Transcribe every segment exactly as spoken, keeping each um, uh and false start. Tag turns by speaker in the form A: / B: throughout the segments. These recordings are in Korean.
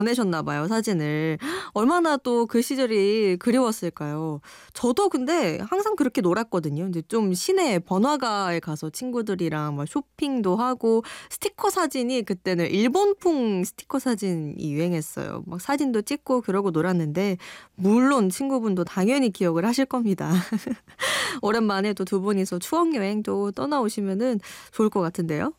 A: 보내셨나 봐요, 사진을. 얼마나 또 그 시절이 그리웠을까요? 저도 근데 항상 그렇게 놀았거든요. 이제 좀 시내 번화가에 가서 친구들이랑 막 쇼핑도 하고 스티커 사진이 그때는 일본풍 스티커 사진이 유행했어요. 막 사진도 찍고 그러고 놀았는데 물론 친구분도 당연히 기억을 하실 겁니다. 오랜만에 또 두 분이서 추억 여행도 떠나오시면은 좋을 것 같은데요.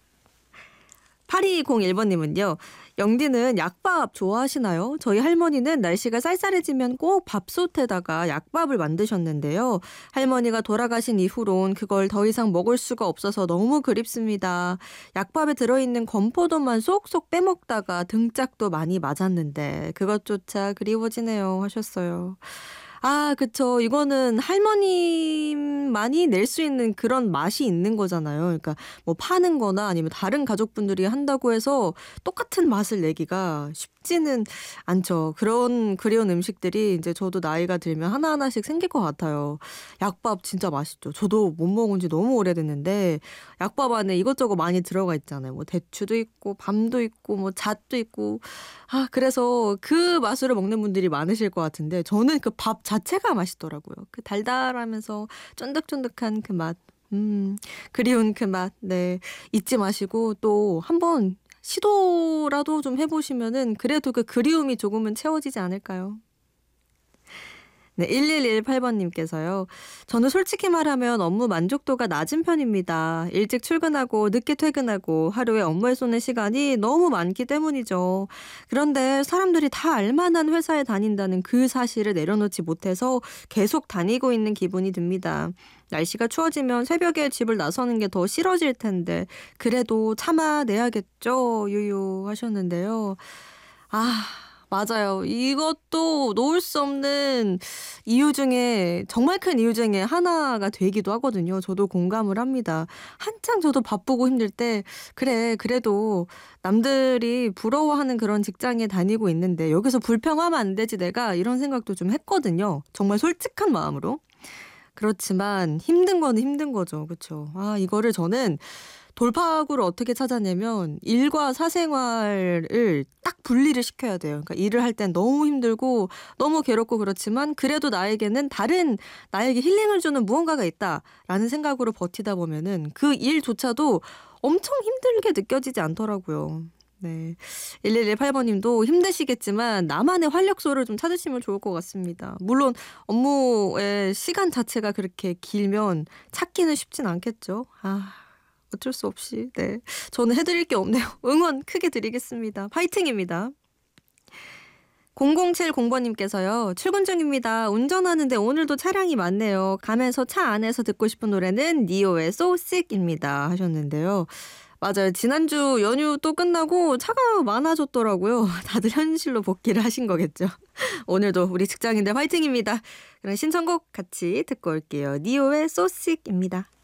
A: 팔이공일 번님은요. 영디는 약밥 좋아하시나요? 저희 할머니는 날씨가 쌀쌀해지면 꼭 밥솥에다가 약밥을 만드셨는데요. 할머니가 돌아가신 이후론 그걸 더 이상 먹을 수가 없어서 너무 그립습니다. 약밥에 들어있는 건포도만 쏙쏙 빼먹다가 등짝도 많이 맞았는데 그것조차 그리워지네요 하셨어요. 아, 그쵸. 이거는 할머님만이 낼 수 있는 그런 맛이 있는 거잖아요. 그러니까 뭐 파는 거나 아니면 다른 가족분들이 한다고 해서 똑같은 맛을 내기가 쉽지는 않죠. 그런 그리운 음식들이 이제 저도 나이가 들면 하나하나씩 생길 것 같아요. 약밥 진짜 맛있죠. 저도 못 먹은 지 너무 오래됐는데 약밥 안에 이것저것 많이 들어가 있잖아요. 뭐 대추도 있고 밤도 있고 뭐 잣도 있고 아, 그래서 그 맛으로 먹는 분들이 많으실 것 같은데 저는 그 밥 자체가 맛있더라고요. 그 달달하면서 쫀득쫀득한 그 맛. 음, 그리운 그 맛. 네. 잊지 마시고 또 한번 시도라도 좀 해보시면은 그래도 그 그리움이 조금은 채워지지 않을까요? 네, 일일일팔 번님께서요. 저는 솔직히 말하면 업무 만족도가 낮은 편입니다. 일찍 출근하고 늦게 퇴근하고 하루에 업무에 쏘는 시간이 너무 많기 때문이죠. 그런데 사람들이 다 알만한 회사에 다닌다는 그 사실을 내려놓지 못해서 계속 다니고 있는 기분이 듭니다. 날씨가 추워지면 새벽에 집을 나서는 게 더 싫어질 텐데 그래도 참아내야겠죠. 유유 하셨는데요. 아, 맞아요. 이것도 놓을 수 없는 이유 중에 정말 큰 이유 중에 하나가 되기도 하거든요. 저도 공감을 합니다. 한창 저도 바쁘고 힘들 때 그래 그래도 남들이 부러워하는 그런 직장에 다니고 있는데 여기서 불평하면 안 되지 내가 이런 생각도 좀 했거든요. 정말 솔직한 마음으로. 그렇지만 힘든 거는 힘든 거죠. 그렇죠. 아, 이거를 저는 돌파구를 어떻게 찾았냐면 일과 사생활을 딱 분리를 시켜야 돼요. 그러니까 일을 할 땐 너무 힘들고 너무 괴롭고 그렇지만 그래도 나에게는 다른 나에게 힐링을 주는 무언가가 있다라는 생각으로 버티다 보면은 그 일조차도 엄청 힘들게 느껴지지 않더라고요. 네. 일일일팔 번님도 힘드시겠지만 나만의 활력소를 좀 찾으시면 좋을 것 같습니다. 물론 업무의 시간 자체가 그렇게 길면 찾기는 쉽진 않겠죠. 아, 어쩔 수 없이. 네. 저는 해드릴 게 없네요. 응원 크게 드리겠습니다. 파이팅입니다. 공공칠공 번님께서요. 출근 중입니다. 운전하는데 오늘도 차량이 많네요. 가면서 차 안에서 듣고 싶은 노래는 니오의 So Sick입니다. 하셨는데요. 맞아요. 지난주 연휴 또 끝나고 차가 많아졌더라고요. 다들 현실로 복귀를 하신 거겠죠. 오늘도 우리 직장인들 화이팅입니다. 그럼 신청곡 같이 듣고 올게요. 니오의 So Sick입니다.